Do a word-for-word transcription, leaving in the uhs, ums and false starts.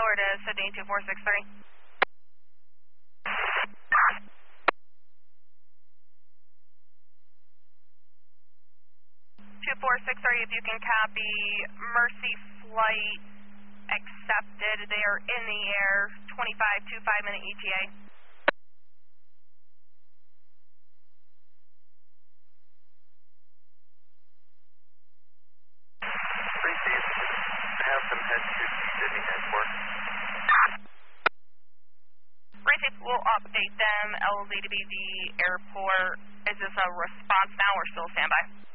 Tower to Sydney two four six three. two four six three, if you can copy, Mercy flight accepted. They are in the air, twenty-five to five minute E T A. Receive. Have them head to Sydney Airport. Receive, we'll update them. L Z to be the airport. Is this a response now or still standby?